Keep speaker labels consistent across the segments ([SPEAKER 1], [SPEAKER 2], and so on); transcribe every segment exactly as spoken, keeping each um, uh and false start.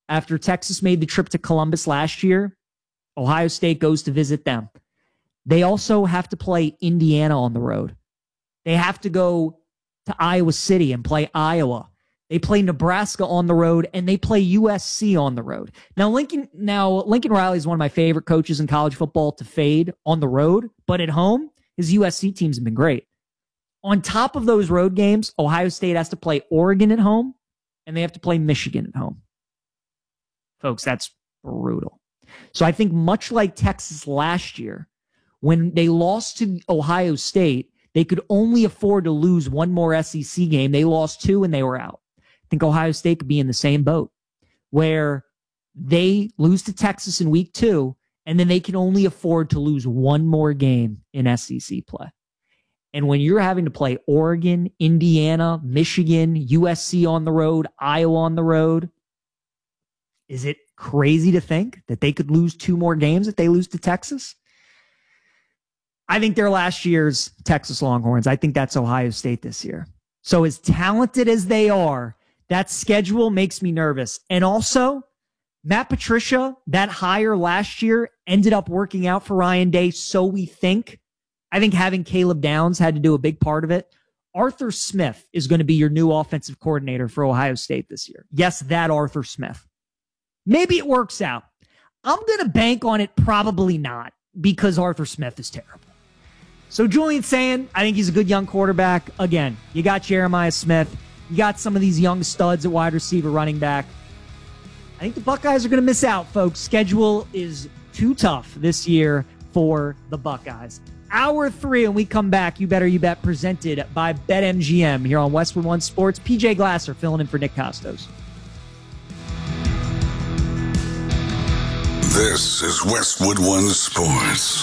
[SPEAKER 1] after Texas made the trip to Columbus last year, Ohio State goes to visit them. They also have to play Indiana on the road. They have to go to Iowa City and play Iowa. They play Nebraska on the road, and they play U S C on the road. Now, Lincoln now Lincoln Riley is one of my favorite coaches in college football to fade on the road, but at home, his U S C teams have been great. On top of those road games, Ohio State has to play Oregon at home, and they have to play Michigan at home. Folks, that's brutal. So I think much like Texas last year, when they lost to Ohio State, they could only afford to lose one more S E C game. They lost two, and they were out. I think Ohio State could be in the same boat where they lose to Texas in week two, and then they can only afford to lose one more game in S E C play. And when you're having to play Oregon, Indiana, Michigan, U S C on the road, Iowa on the road, is it crazy to think that they could lose two more games if they lose to Texas? I think they're last year's Texas Longhorns. I think that's Ohio State this year. So as talented as they are, that schedule makes me nervous. And also, Matt Patricia, that hire last year, ended up working out for Ryan Day, so we think. I think having Caleb Downs had to do a big part of it. Arthur Smith is going to be your new offensive coordinator for Ohio State this year. Yes, that Arthur Smith. Maybe it works out. I'm going to bank on it, probably not, because Arthur Smith is terrible. So Julian's saying, I think he's a good young quarterback. Again, you got Jeremiah Smith. You got some of these young studs at wide receiver, running back. I think the Buckeyes are going to miss out, folks. Schedule is too tough this year for the Buckeyes. Hour three, and we come back. You Better You Bet, presented by BetMGM here on Westwood One Sports. P J Glasser filling in for Nick Costos.
[SPEAKER 2] This is Westwood One Sports.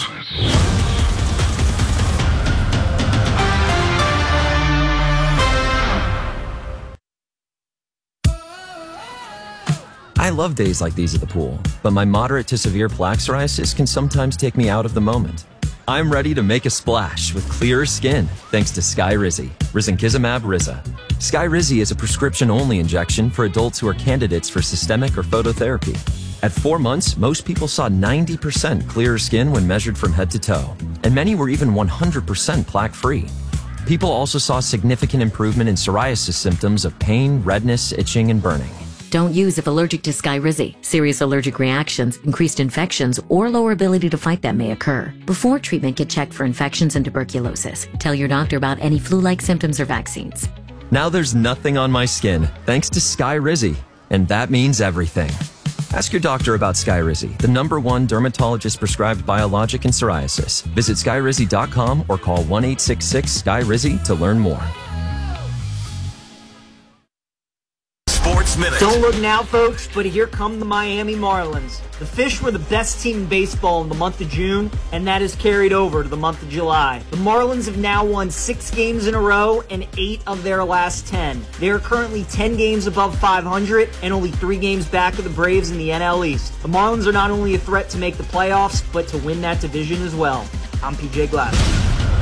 [SPEAKER 3] I love days like these at the pool, but my moderate to severe plaque psoriasis can sometimes take me out of the moment. I'm ready to make a splash with clearer skin thanks to Skyrizi, Risankizumab Riza. Skyrizi is a prescription-only injection for adults who are candidates for systemic or phototherapy. At four months, most people saw ninety percent clearer skin when measured from head to toe, and many were even one hundred percent plaque-free. People also saw significant improvement in psoriasis symptoms of pain, redness, itching, and burning.
[SPEAKER 4] Don't use if allergic to Skyrizi. Serious allergic reactions, increased infections, or lower ability to fight them may occur. Before treatment, get checked for infections and tuberculosis. Tell your doctor about any flu-like symptoms or vaccines.
[SPEAKER 3] Now there's nothing on my skin, thanks to Skyrizi, and that means everything. Ask your doctor about Skyrizi, the number one dermatologist-prescribed biologic in psoriasis. Visit skyrizi dot com or call one eight six six Sky Rizi to learn more.
[SPEAKER 5] Minute. Don't look now, folks, but here come the Miami Marlins. The Fish were the best team in baseball in the month of June, and that is carried over to the month of July. The Marlins have now won six games in a row and eight of their last ten. They are currently ten games above five hundred and only three games back of the Braves in the N L East. The Marlins are not only a threat to make the playoffs, but to win that division as well. I'm P J Glasser.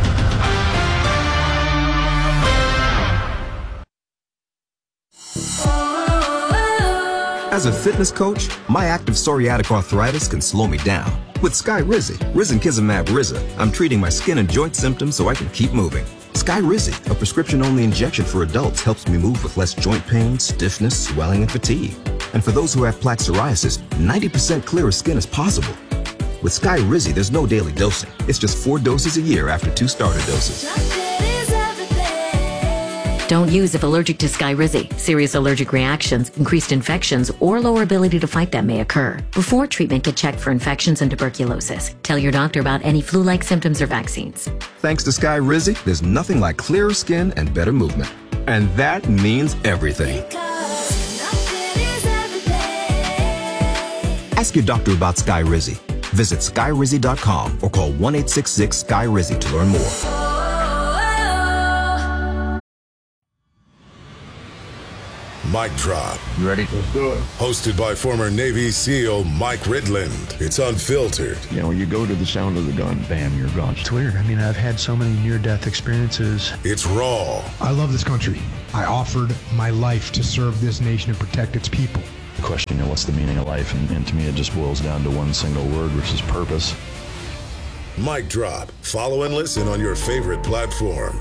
[SPEAKER 6] As a fitness coach, my active psoriatic arthritis can slow me down. With Skyrizi, Risankizumab Riza, I'm treating my skin and joint symptoms so I can keep moving. Skyrizi, a prescription-only injection for adults, helps me move with less joint pain, stiffness, swelling, and fatigue. And for those who have plaque psoriasis, ninety percent clearer skin is possible. With Skyrizi, there's no daily dosing. It's just four doses a year after two starter doses.
[SPEAKER 4] Don't use if allergic to Skyrizi. Serious allergic reactions, increased infections, or lower ability to fight them may occur. Before treatment, get checked for infections and tuberculosis. Tell your doctor about any flu-like symptoms or vaccines.
[SPEAKER 6] Thanks to Skyrizi, there's nothing like clearer skin and better movement. And that means everything. Ask your doctor about Skyrizi. Visit skyrizi dot com or call one eight six six Sky Rizi to learn more.
[SPEAKER 2] Mic drop.
[SPEAKER 7] You ready? Let's do it.
[SPEAKER 2] Hosted by former Navy SEAL Mike Ridland. It's unfiltered.
[SPEAKER 7] You know, you go to the sound of the gun, bam, you're gone.
[SPEAKER 8] It's weird. I mean, I've had so many near-death experiences.
[SPEAKER 2] It's raw.
[SPEAKER 9] I love this country. I offered my life to serve this nation and protect its people.
[SPEAKER 7] question, you know, what's the meaning of life? And, and to me, it just boils down to one single word, which is purpose.
[SPEAKER 2] Mic drop. Follow and listen on your favorite platform.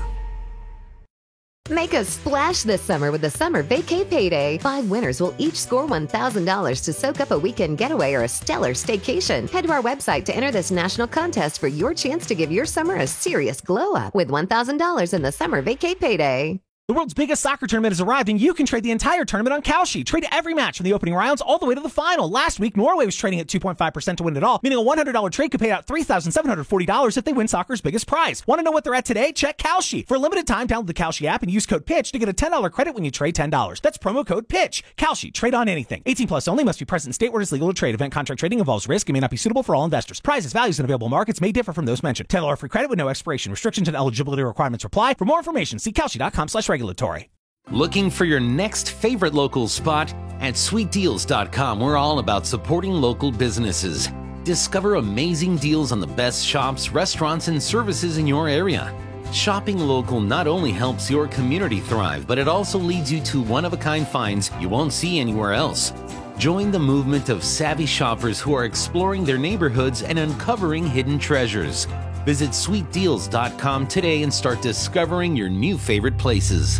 [SPEAKER 9] Make a splash this summer with the Summer Vacay Payday. Five winners will each score one thousand dollars to soak up a weekend getaway or a stellar staycation. Head to our website to enter this national contest for your chance to give your summer a serious glow up with one thousand dollars in the Summer Vacay Payday.
[SPEAKER 10] The world's biggest soccer tournament has arrived, and you can trade the entire tournament on Kalshi. Trade every match from the opening rounds all the way to the final. Last week, Norway was trading at two point five percent to win it all, meaning a one hundred dollars trade could pay out three thousand seven hundred forty dollars if they win soccer's biggest prize. Want to know what they're at today? Check Kalshi. For a limited time, download the Kalshi app and use code PITCH to get a ten dollars credit when you trade ten dollars. That's promo code PITCH. Kalshi. Trade on anything. eighteen plus only. Must be present in state where it is legal to trade. Event contract trading involves risk and may not be suitable for all investors. Prizes, values, and available markets may differ from those mentioned. ten dollars free credit with no expiration. Restrictions and eligibility requirements apply. For more information, see Kalshi.com slash regulatory.
[SPEAKER 11] Looking for your next favorite local spot? At sweet deals dot com, we're all about supporting local businesses. Discover amazing deals on the best shops, restaurants, and services in your area. Shopping local not only helps your community thrive, but it also leads you to one-of-a-kind finds you won't see anywhere else. Join the movement of savvy shoppers who are exploring their neighborhoods and uncovering hidden treasures. Visit sweet deals dot com today and start discovering your new favorite places.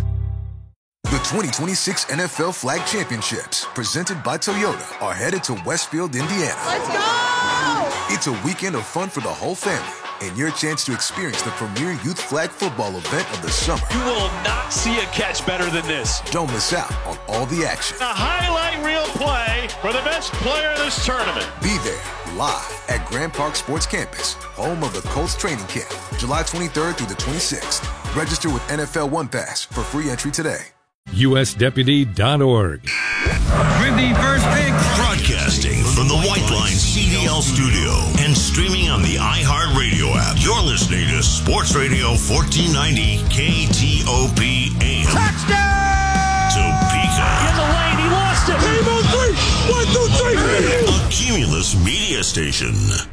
[SPEAKER 12] The twenty twenty-six N F L Flag Championships, presented by Toyota, are headed to Westfield, Indiana.
[SPEAKER 13] Let's go!
[SPEAKER 12] It's a weekend of fun for the whole family and your chance to experience the premier youth flag football event of the summer.
[SPEAKER 14] You will not see a catch better than this.
[SPEAKER 12] Don't miss out on all the action.
[SPEAKER 14] A highlight reel play for the best player in this tournament.
[SPEAKER 12] Be there live at Grand Park Sports Campus, home of the Colts training camp, July twenty-third through the twenty-sixth. Register with N F L One Pass for free entry today.
[SPEAKER 15] U S deputy dot org.
[SPEAKER 16] With the first pick. Broadcasting from the White Line C D L studio and streaming on the iHeartRadio app. You're listening to Sports Radio fourteen ninety K T O P A M.
[SPEAKER 13] Touchdown!
[SPEAKER 16] Topeka.
[SPEAKER 13] In the lane, he lost it. Game on three. One, two, three.
[SPEAKER 16] A Cumulus media station.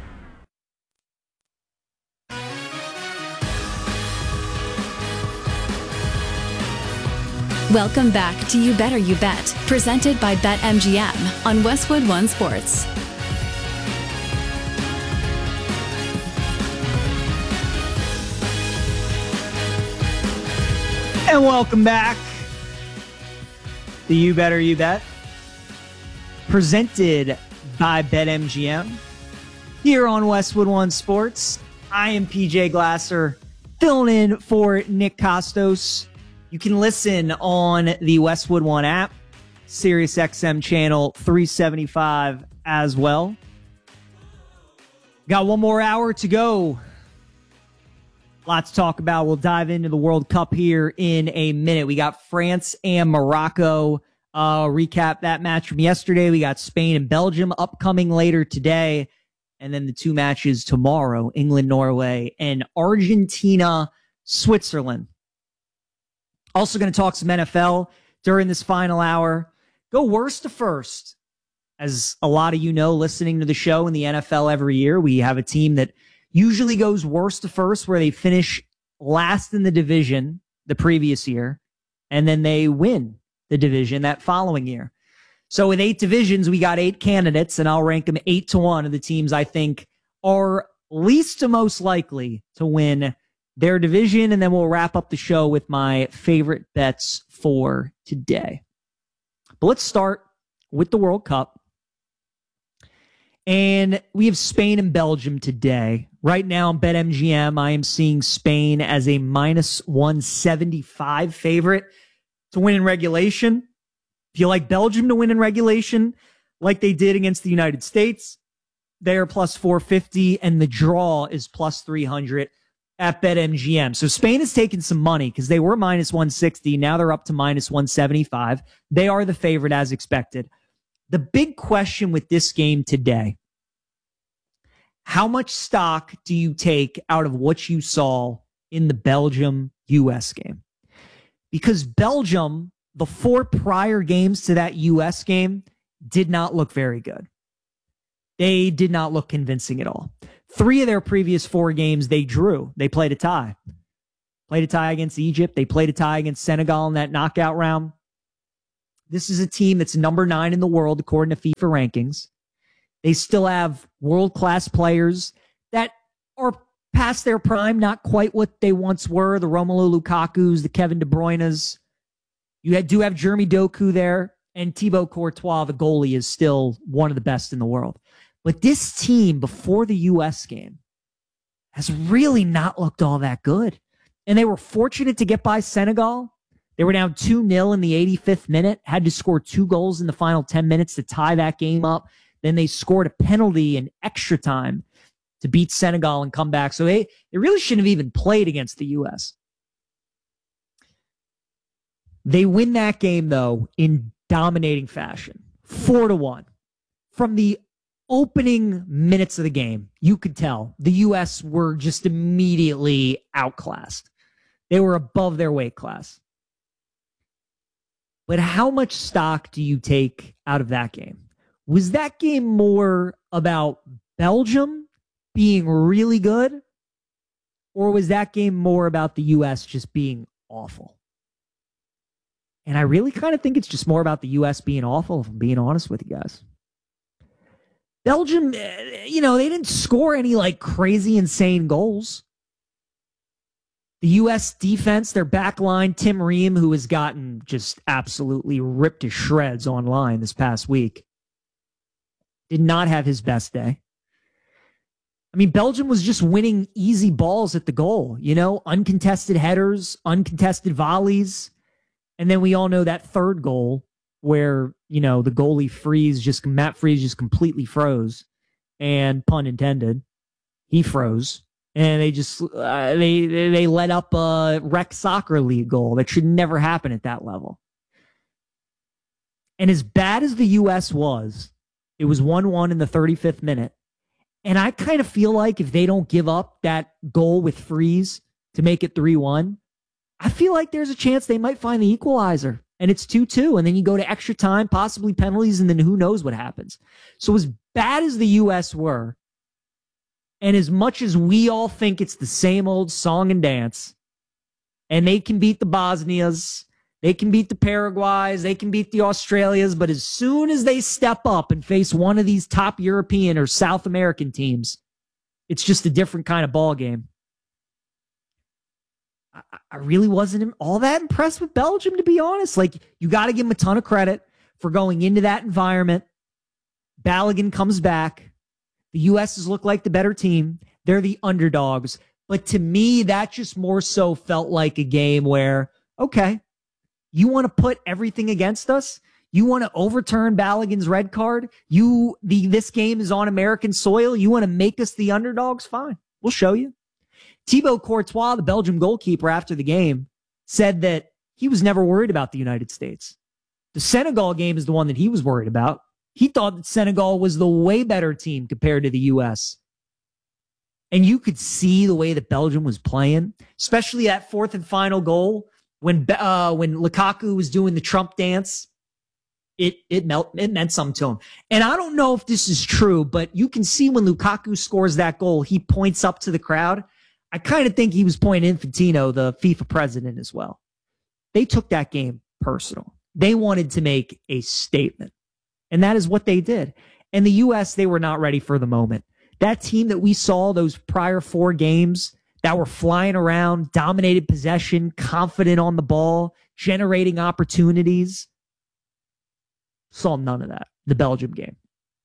[SPEAKER 17] Welcome back to You Better You Bet, presented by BetMGM on Westwood One Sports.
[SPEAKER 1] And welcome back to You Better You Bet, presented by BetMGM here on Westwood One Sports. I am P J Glasser, filling in for Nick Costos. You can listen on the Westwood One app, Sirius X M channel three seventy-five as well. Got one more hour to go. Lots to talk about. We'll dive into the World Cup here in a minute. We got France and Morocco. Uh, recap that match from yesterday. We got Spain and Belgium upcoming later today. And then the two matches tomorrow, England, Norway, and Argentina, Switzerland. Also going to talk some N F L during this final hour. Go worst to first. As a lot of you know, listening to the show in the N F L every year, we have a team that usually goes worst to first, where they finish last in the division the previous year, and then they win the division that following year. So with eight divisions, we got eight candidates, and I'll rank them eight to one of the teams I think are least to most likely to win their division, and then we'll wrap up the show with my favorite bets for today. But let's start with the World Cup. And we have Spain and Belgium today. Right now on BetMGM, I am seeing Spain as a minus one seventy-five favorite to win in regulation. If you like Belgium to win in regulation, like they did against the United States, they are plus four fifty, and the draw is plus three hundred at BetMGM. So Spain has taken some money because they were minus one sixty. Now they're up to minus one seventy-five. They are the favorite as expected. The big question with this game today, how much stock do you take out of what you saw in the Belgium-U S game? Because Belgium, the four prior games to that U S game, did not look very good. They did not look convincing at all. Three of their previous four games, they drew. They played a tie. Played a tie against Egypt. They played a tie against Senegal in that knockout round. This is a team that's number nine in the world according to FIFA rankings. They still have world-class players that are past their prime, not quite what they once were. The Romelu Lukakus, the Kevin De Bruynes. You do have Jeremy Doku there, and Thibaut Courtois, the goalie, is still one of the best in the world. But this team, before the U S game, has really not looked all that good. And they were fortunate to get by Senegal. They were down two nil in the eighty-fifth minute, had to score two goals in the final ten minutes to tie that game up. Then they scored a penalty in extra time to beat Senegal and come back. So they, they really shouldn't have even played against the U S. They win that game, though, in dominating fashion. Four to one. From the opening minutes of the game, you could tell the U S were just immediately outclassed. They were above their weight class. But how much stock do you take out of that game? Was that game more about Belgium being really good? Or was that game more about the U S just being awful? And I really kind of think it's just more about the U S being awful, if I'm being honest with you guys. Belgium, you know, they didn't score any like crazy, insane goals. The U S defense, their back line, Tim Ream, who has gotten just absolutely ripped to shreds online this past week, did not have his best day. I mean, Belgium was just winning easy balls at the goal, you know, uncontested headers, uncontested volleys. And then we all know that third goal where, you know, the goalie Freeze just, Matt Freeze just completely froze, and pun intended, he froze. And they just, uh, they, they let up a rec soccer league goal that should never happen at that level. And as bad as the U S was, it was one one in the thirty-fifth minute. And I kind of feel like if they don't give up that goal with Freeze to make it three one, I feel like there's a chance they might find the equalizer. And it's two two. And then you go to extra time, possibly penalties, and then who knows what happens. So as bad as the U S were, and as much as we all think it's the same old song and dance, and they can beat the Bosnias, they can beat the Paraguays, they can beat the Australias, but as soon as they step up and face one of these top European or South American teams, it's just a different kind of ball game. I, I really wasn't all that impressed with Belgium, to be honest. Like, you got to give them a ton of credit for going into that environment. Balogun comes back. The U S has looked like the better team. They're the underdogs. But to me, that just more so felt like a game where, okay, you want to put everything against us? You want to overturn Balogun's red card? You, the, this game is on American soil. You want to make us the underdogs? Fine. We'll show you. Thibaut Courtois, the Belgium goalkeeper, after the game, said that he was never worried about the United States. The Senegal game is the one that he was worried about. He thought that Senegal was the way better team compared to the U S. And you could see the way that Belgium was playing, especially that fourth and final goal when uh, when Lukaku was doing the Trump dance. It it, melt, it meant something to him. And I don't know if this is true, but you can see when Lukaku scores that goal, he points up to the crowd. I kind of think he was pointing Infantino, the FIFA president, as well. They took that game personal. They wanted to make a statement. And that is what they did. And the U S, they were not ready for the moment. That team that we saw those prior four games that were flying around, dominated possession, confident on the ball, generating opportunities, saw none of that, the Belgium game.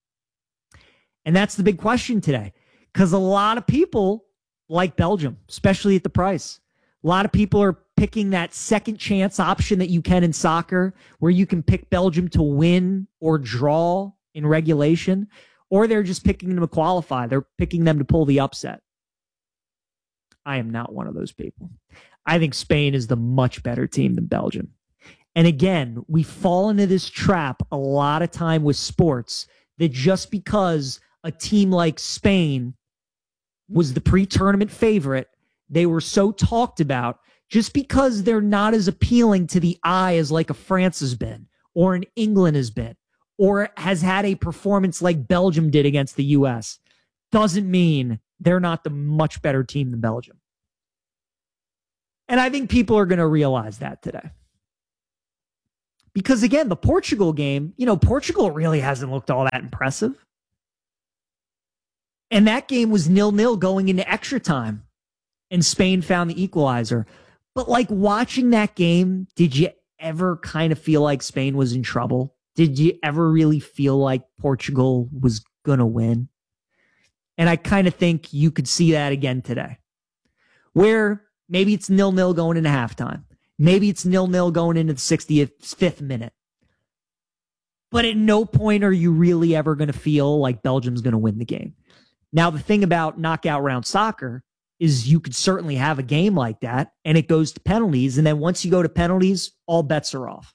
[SPEAKER 1] And that's the big question today, because a lot of people like Belgium, especially at the price. A lot of people are picking that second chance option that you can in soccer, where you can pick Belgium to win or draw in regulation, or they're just picking them to qualify. They're picking them to pull the upset. I am not one of those people. I think Spain is the much better team than Belgium. And again, we fall into this trap a lot of time with sports, that just because a team like Spain was the pre-tournament favorite, they were so talked about, just because they're not as appealing to the eye as like a France has been, or an England has been, or has had a performance like Belgium did against the U S, doesn't mean they're not the much better team than Belgium. And I think people are going to realize that today. Because again, the Portugal game, you know, Portugal really hasn't looked all that impressive. And that game was nil-nil going into extra time. And Spain found the equalizer. But like watching that game, did you ever kind of feel like Spain was in trouble? Did you ever really feel like Portugal was going to win? And I kind of think you could see that again today. Where maybe it's nil-nil going into halftime. Maybe it's nil-nil going into the sixty-fifth minute. But at no point are you really ever going to feel like Belgium's going to win the game. Now, the thing about knockout round soccer is you could certainly have a game like that, and it goes to penalties, and then once you go to penalties, all bets are off.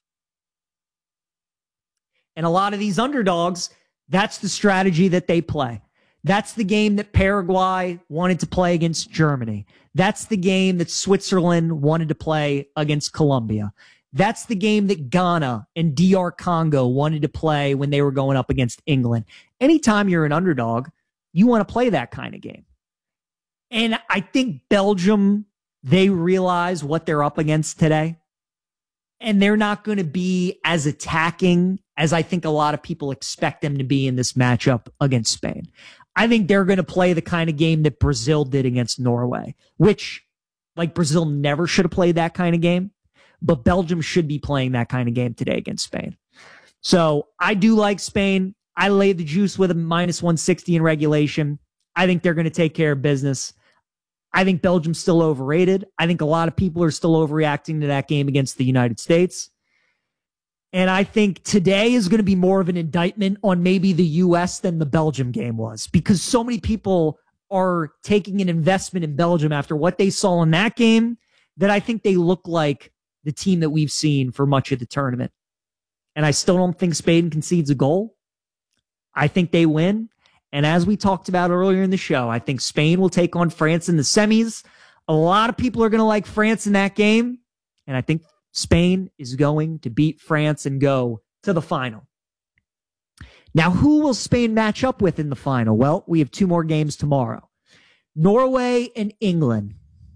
[SPEAKER 1] And a lot of these underdogs, that's the strategy that they play. That's the game that Paraguay wanted to play against Germany. That's the game that Switzerland wanted to play against Colombia. That's the game that Ghana and D R Congo wanted to play when they were going up against England. Anytime you're an underdog, you want to play that kind of game. And I think Belgium, they realize what they're up against today. And they're not going to be as attacking as I think a lot of people expect them to be in this matchup against Spain. I think they're going to play the kind of game that Brazil did against Norway, which, like, Brazil never should have played that kind of game, but Belgium should be playing that kind of game today against Spain. So I do like Spain. I laid the juice with a minus one sixty in regulation. I think they're going to take care of business. I think Belgium's still overrated. I think a lot of people are still overreacting to that game against the United States. And I think today is going to be more of an indictment on maybe the U S than the Belgium game was, because so many people are taking an investment in Belgium after what they saw in that game that I think they look like the team that we've seen for much of the tournament. And I still don't think Spain concedes a goal. I think they win. And as we talked about earlier in the show, I think Spain will take on France in the semis. A lot of people are going to like France in that game. And I think Spain is going to beat France and go to the final. Now, who will Spain match up with in the final? Well, we have two more games tomorrow. Norway and England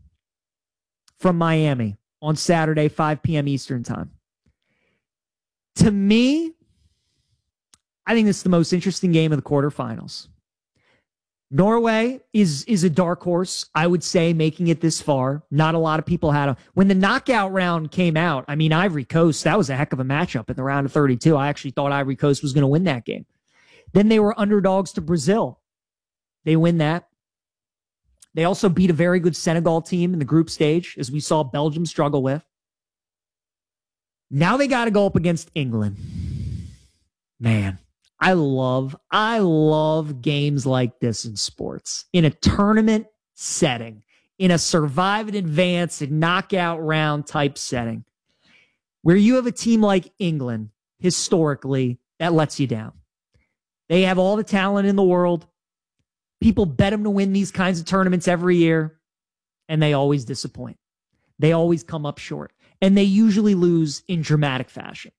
[SPEAKER 1] from Miami on Saturday, five p.m. Eastern time. To me, I think this is the most interesting game of the quarterfinals. Norway is is a dark horse, I would say, making it this far. Not a lot of people had them. When the knockout round came out, I mean, Ivory Coast, that was a heck of a matchup in the round of thirty-two. I actually thought Ivory Coast was going to win that game. Then they were underdogs to Brazil. They win that. They also beat a very good Senegal team in the group stage, as we saw Belgium struggle with. Now they got to go up against England. Man. I love, I love games like this in sports. In a tournament setting, in a survive and advance and knockout round type setting, where you have a team like England, historically, that lets you down. They have all the talent in the world. People bet them to win these kinds of tournaments every year, and they always disappoint. They always come up short, and they usually lose in dramatic fashion.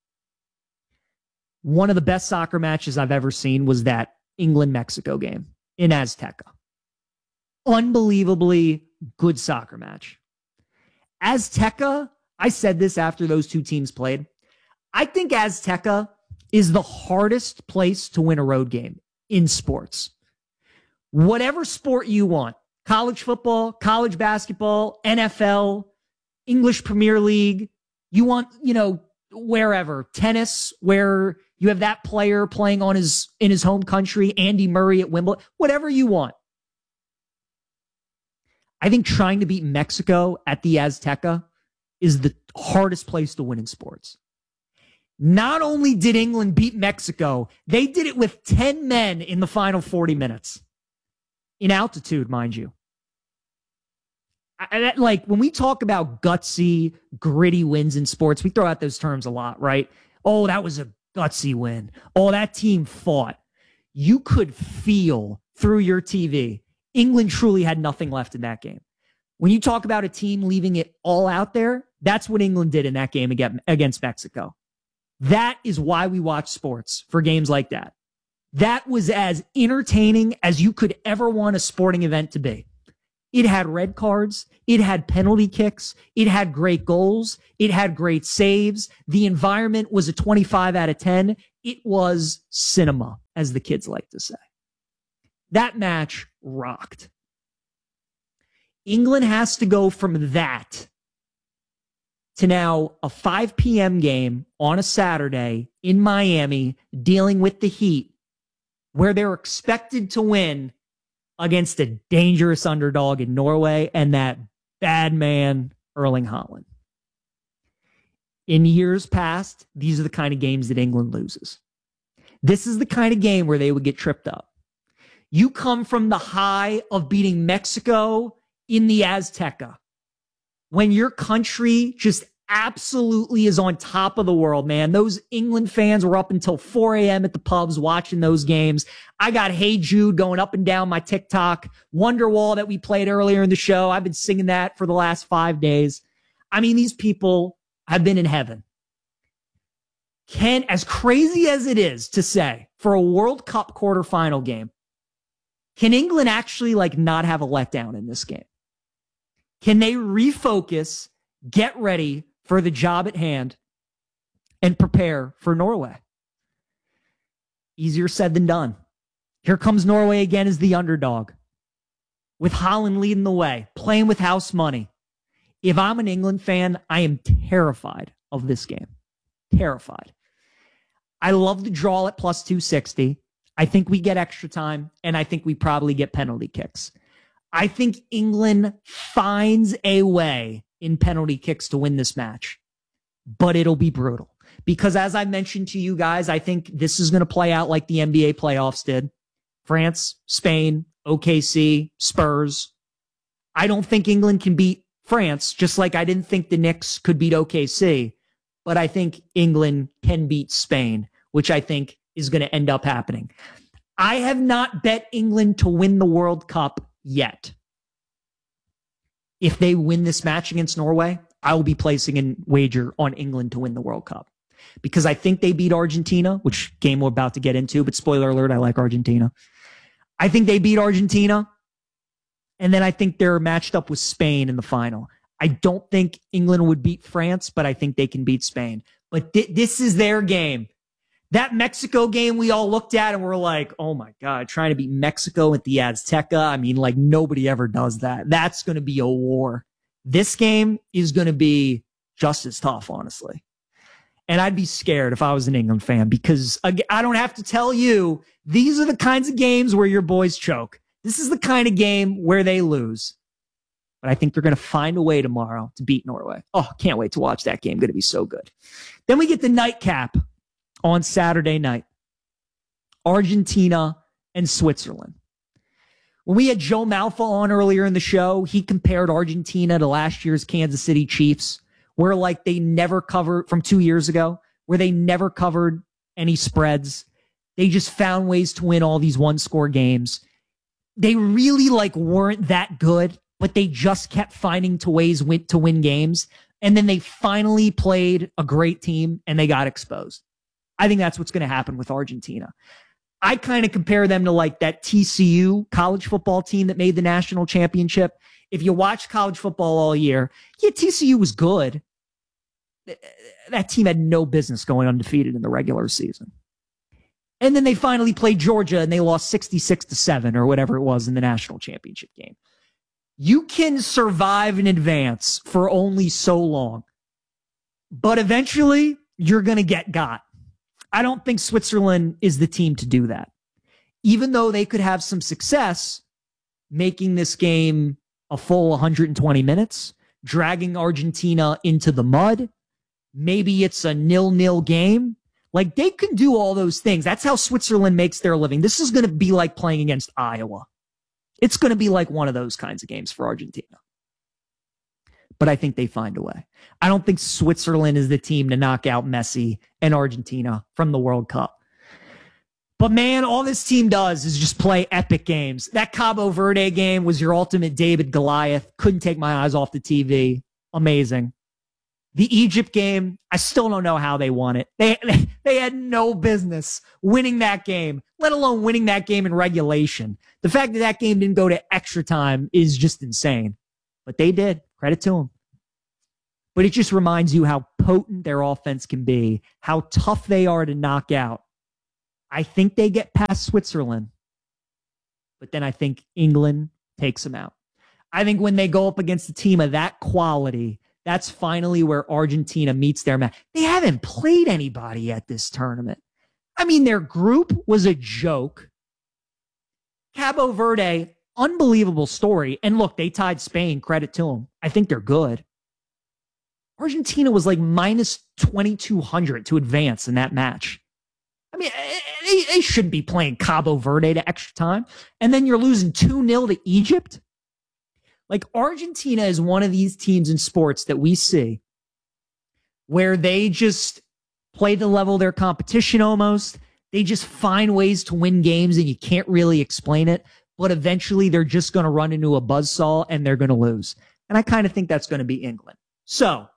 [SPEAKER 1] One of the best soccer matches I've ever seen was that England-Mexico game in Azteca. Unbelievably good soccer match. Azteca, I said this after those two teams played, I think Azteca is the hardest place to win a road game in sports. Whatever sport you want, college football, college basketball, N F L, English Premier League, you want, you know, wherever, tennis, where you have that player playing on his in his home country, Andy Murray at Wimbledon, whatever you want. I think trying to beat Mexico at the Azteca is the hardest place to win in sports. Not only did England beat Mexico, they did it with ten men in the final forty minutes. In altitude, mind you. I, like, when we talk about gutsy, gritty wins in sports, we throw out those terms a lot, right? Oh, that was a gutsy win. Oh, that team fought. You could feel through your T V, England truly had nothing left in that game. When you talk about a team leaving it all out there, that's what England did in that game against Mexico. That is why we watch sports, for games like that. That was as entertaining as you could ever want a sporting event to be. It had red cards. It had penalty kicks. It had great goals. It had great saves. The environment was a twenty-five out of ten. It was cinema, as the kids like to say. That match rocked. England has to go from that to now a five p.m. game on a Saturday in Miami dealing with the Heat, where they're expected to win against a dangerous underdog in Norway and that bad man, Erling Haaland. In years past, these are the kind of games that England loses. This is the kind of game where they would get tripped up. You come from the high of beating Mexico in the Azteca, when your country just absolutely is on top of the world, man. Those England fans were up until four a.m. at the pubs watching those games. I got Hey Jude going up and down my TikTok. Wonderwall that we played earlier in the show. I've been singing that for the last five days. I mean, these people have been in heaven. Can, as crazy as it is to say, for a World Cup quarterfinal game, can England actually like not have a letdown in this game? Can they refocus, get ready for the job at hand, and prepare for Norway? Easier said than done. Here comes Norway again as the underdog, with Haaland leading the way, playing with house money. If I'm an England fan, I am terrified of this game. Terrified. I love the draw at plus two sixty. I think we get extra time, and I think we probably get penalty kicks. I think England finds a way in penalty kicks to win this match, but it'll be brutal. Because as I mentioned to you guys, I think this is going to play out like the N B A playoffs did. France, Spain, O K C, Spurs. I don't think England can beat France, just like I didn't think the Knicks could beat O K C. But I think England can beat Spain, which I think is going to end up happening. I have not bet England to win the World Cup yet. If they win this match against Norway, I will be placing a wager on England to win the World Cup. Because I think they beat Argentina, which game we're about to get into, but spoiler alert, I like Argentina. I think they beat Argentina, and then I think they're matched up with Spain in the final. I don't think England would beat France, but I think they can beat Spain. But th- this is their game. That Mexico game we all looked at and we're like, oh my God, trying to beat Mexico at the Azteca. I mean, like nobody ever does that. That's going to be a war. This game is going to be just as tough, honestly. And I'd be scared if I was an England fan because I don't have to tell you, these are the kinds of games where your boys choke. This is the kind of game where they lose. But I think they're going to find a way tomorrow to beat Norway. Oh, can't wait to watch that game. Going to be so good. Then we get the nightcap on Saturday night. Argentina and Switzerland. When we had Joe Malfa on earlier in the show, he compared Argentina to last year's Kansas City Chiefs, where like they never covered, from two years ago, where they never covered any spreads. They just found ways to win all these one-score games. They really like weren't that good, but they just kept finding to ways win, to win games. And then they finally played a great team and they got exposed. I think that's what's going to happen with Argentina. I kind of compare them to like that T C U college football team that made the national championship. If you watch college football all year, yeah, T C U was good. That team had no business going undefeated in the regular season. And then they finally played Georgia and they lost sixty-six to seven or whatever it was in the national championship game. You can survive and advance for only so long, but eventually you're going to get got. I don't think Switzerland is the team to do that. Even though they could have some success making this game a full one hundred twenty minutes, dragging Argentina into the mud, maybe it's a nil-nil game. Like, they can do all those things. That's how Switzerland makes their living. This is going to be like playing against Iowa. It's going to be like one of those kinds of games for Argentina. But I think they find a way. I don't think Switzerland is the team to knock out Messi and Argentina from the World Cup. But man, all this team does is just play epic games. That Cabo Verde game was your ultimate David Goliath. Couldn't take my eyes off the T V. Amazing. The Egypt game, I still don't know how they won it. They, they, they had no business winning that game, let alone winning that game in regulation. The fact that that game didn't go to extra time is just insane. But they did. Credit to them. But it just reminds you how potent their offense can be, how tough they are to knock out. I think they get past Switzerland, but then I think England takes them out. I think when they go up against a team of that quality, that's finally where Argentina meets their match. They haven't played anybody at this tournament. I mean, their group was a joke. Cabo Verde, unbelievable story. And look, they tied Spain. Credit to them. I think they're good. Argentina was like minus twenty-two hundred to advance in that match. I mean, they, they shouldn't be playing Cabo Verde to extra time. And then you're losing two nil to Egypt. Like, Argentina is one of these teams in sports that we see where they just play the level of their competition almost. They just find ways to win games and you can't really explain it. But eventually they're just going to run into a buzzsaw and they're going to lose. And I kind of think that's going to be England. So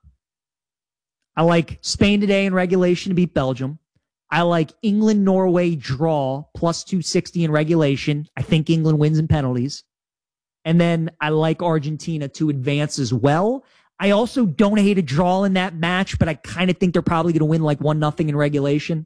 [SPEAKER 1] I like Spain today in regulation to beat Belgium. I like England-Norway draw plus two sixty in regulation. I think England wins in penalties. And then I like Argentina to advance as well. I also don't hate a draw in that match, but I kind of think they're probably going to win like one nothing in regulation.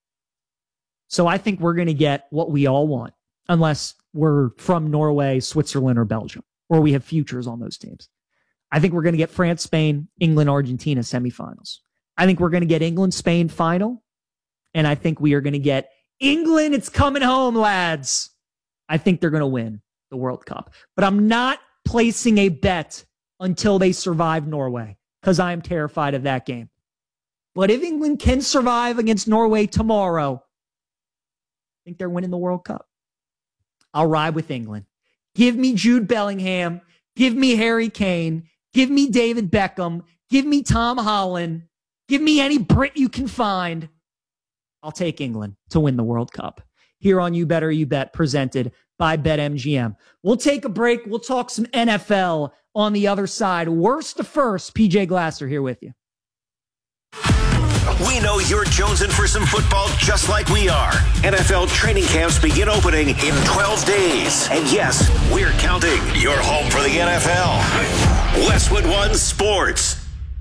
[SPEAKER 1] So I think we're going to get what we all want, unless we're from Norway, Switzerland, or Belgium, or we have futures on those teams. I think we're going to get France, Spain, England, Argentina semifinals. I think we're going to get England, Spain final. And I think we are going to get England. It's coming home, lads. I think they're going to win the World Cup. But I'm not placing a bet until they survive Norway because I am terrified of that game. But if England can survive against Norway tomorrow, I think they're winning the World Cup. I'll ride with England. Give me Jude Bellingham. Give me Harry Kane. Give me David Beckham. Give me Tom Holland. Give me any Brit you can find. I'll take England to win the World Cup. Here on You Better You Bet, presented by BetMGM. We'll take a break. We'll talk some N F L on the other side. Worst to first, P J Glasser here with you.
[SPEAKER 16] We know you're jonesing for some football just like we are. N F L training camps begin opening in twelve days. And yes, we're counting. Your home for the N F L. Westwood One Sports.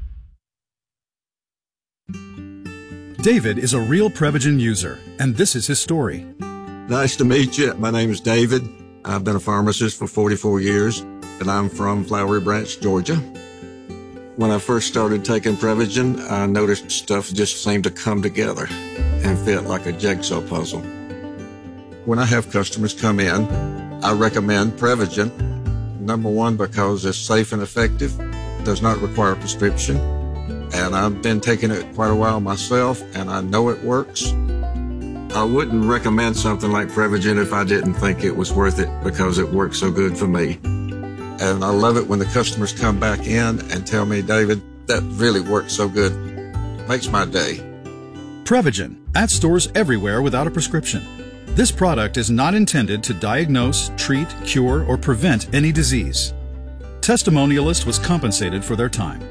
[SPEAKER 18] David is a real Prevagen user, and this is his story.
[SPEAKER 19] Nice to meet you. My name is David. I've been a pharmacist for forty-four years, and I'm from Flowery Branch, Georgia. When I first started taking Prevagen, I noticed stuff just seemed to come together and fit like a jigsaw puzzle. When I have customers come in, I recommend Prevagen. Number one, because it's safe and effective, does not require a prescription, and I've been taking it quite a while myself, and I know it works. I wouldn't recommend something like Prevagen if I didn't think it was worth it because it works so good for me. And I love it when the customers come back in and tell me, David, that really works so good. It makes my day.
[SPEAKER 18] Prevagen, at stores everywhere without a prescription. This product is not intended to diagnose, treat, cure, or prevent any disease. Testimonialist was compensated for their time.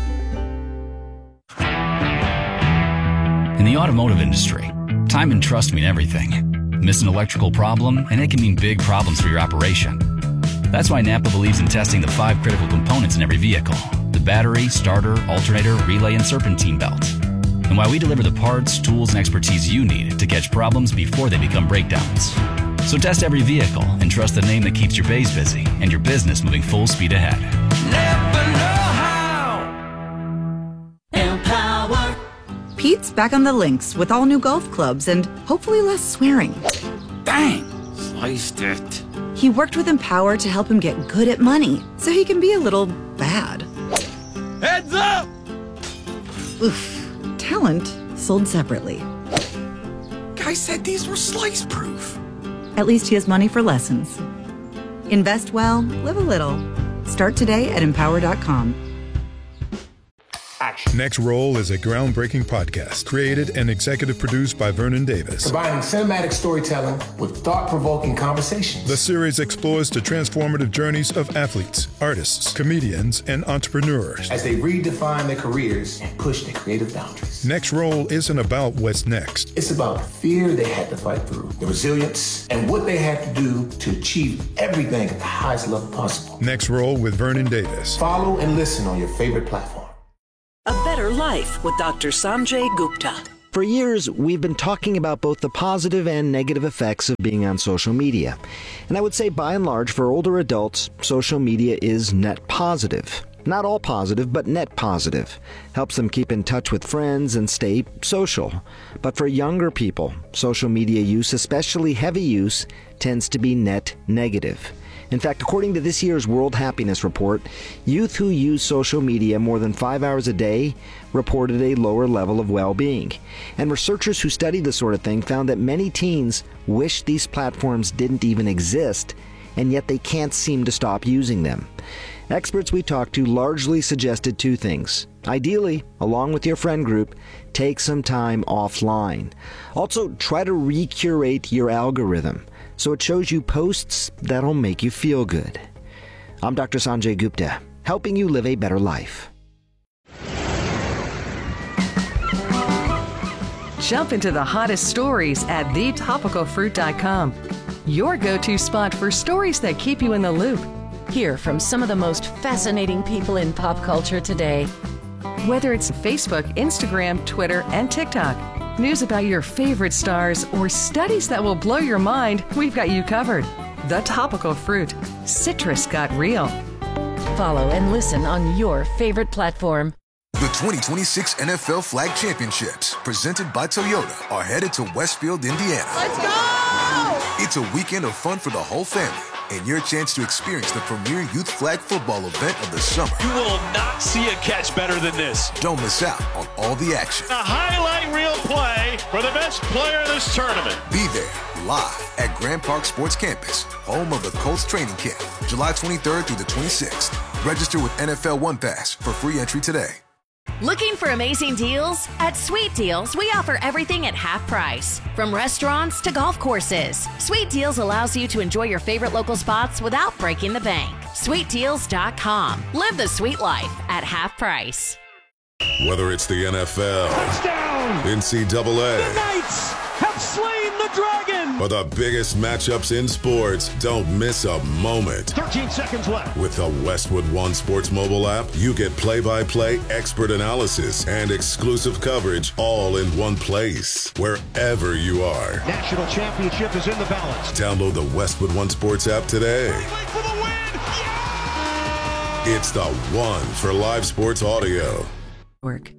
[SPEAKER 20] In the automotive industry, time and trust mean everything. Miss an electrical problem, and it can mean big problems for your operation. That's why Napa believes in testing the five critical components in every vehicle: the battery, starter, alternator, relay, and serpentine belt. And why we deliver the parts, tools, and expertise you need to catch problems before they become breakdowns. So test every vehicle and trust the name that keeps your bays busy and your business moving full speed ahead.
[SPEAKER 13] Never know how. Empower.
[SPEAKER 21] Pete's back on the links with all new golf clubs and hopefully less swearing.
[SPEAKER 22] Bang! Sliced it.
[SPEAKER 21] He worked with Empower to help him get good at money, so he can be a little bad.
[SPEAKER 13] Heads up!
[SPEAKER 21] Oof. Talent sold separately.
[SPEAKER 22] Guy said these were slice-proof.
[SPEAKER 21] At least he has money for lessons. Invest well, live a little. Start today at empower dot com.
[SPEAKER 23] At
[SPEAKER 3] watch.
[SPEAKER 2] Next Roll is a groundbreaking podcast created and executive produced by Vernon Davis.
[SPEAKER 3] Combining cinematic storytelling with thought-provoking conversations.
[SPEAKER 2] The series explores the transformative journeys of athletes, artists, comedians, and entrepreneurs
[SPEAKER 3] as they redefine their careers and push their creative boundaries.
[SPEAKER 2] Next Roll isn't about what's next.
[SPEAKER 3] It's about the fear they had to fight through, the resilience, and what they had to do to achieve everything at the highest level possible.
[SPEAKER 2] Next Roll with Vernon Davis.
[SPEAKER 3] Follow and listen on your favorite platform.
[SPEAKER 5] A Better Life with Doctor Sanjay Gupta.
[SPEAKER 23] For years, we've been talking about both the positive and negative effects of being on social media. And I would say by and large, for older adults, social media is net positive. Not all positive, but net positive. Helps them keep in touch with friends and stay social. But for younger people, social media use, especially heavy use, tends to be net negative. In fact, according to this year's World Happiness Report, youth who use social media more than five hours a day reported a lower level of well-being. And researchers who study this sort of thing found that many teens wish these platforms didn't even exist, and yet they can't seem to stop using them. Experts we talked to largely suggested two things. Ideally, along with your friend group, take some time offline. Also, try to recurate your algorithm so it shows you posts that'll make you feel good. I'm Doctor Sanjay Gupta, helping you live a better life.
[SPEAKER 24] Jump into the hottest stories at the topical fruit dot com. Your go-to spot for stories that keep you in the loop. Hear from some of the most fascinating people in pop culture today. Whether it's Facebook, Instagram, Twitter, and TikTok, news about your favorite stars, or studies that will blow your mind, we've got you covered. The Topical Fruit. Citrus got real. Follow and listen on your favorite platform.
[SPEAKER 12] The twenty twenty-six N F L Flag Championships, presented by Toyota, are headed to Westfield, Indiana.
[SPEAKER 13] Let's go!
[SPEAKER 12] It's a weekend of fun for the whole family, and your chance to experience the premier youth flag football event of the summer.
[SPEAKER 14] You will not see a catch better than this.
[SPEAKER 12] Don't miss out on all the action.
[SPEAKER 14] A highlight reel play for the best player in this tournament.
[SPEAKER 12] Be there live at Grand Park Sports Campus, home of the Colts training camp, July twenty-third through the twenty-sixth. Register with N F L One Pass for free entry today.
[SPEAKER 25] Looking for amazing deals? At Sweet Deals, we offer everything at half price. From restaurants to golf courses, Sweet Deals allows you to enjoy your favorite local spots without breaking the bank. sweet deals dot com. Live the sweet life at half price.
[SPEAKER 2] Whether it's the N F L,
[SPEAKER 13] touchdown,
[SPEAKER 2] N C double A,
[SPEAKER 13] the Knights have slain the dragon,
[SPEAKER 2] or the biggest matchups in sports, don't miss a moment.
[SPEAKER 13] thirteen seconds left.
[SPEAKER 2] With the Westwood One Sports mobile app, you get play-by-play, expert analysis, and exclusive coverage all in one place, wherever you are.
[SPEAKER 13] National championship is in the balance.
[SPEAKER 2] Download the Westwood One Sports app today.
[SPEAKER 13] For the win. Yeah!
[SPEAKER 2] It's the one for live sports audio.
[SPEAKER 4] Work.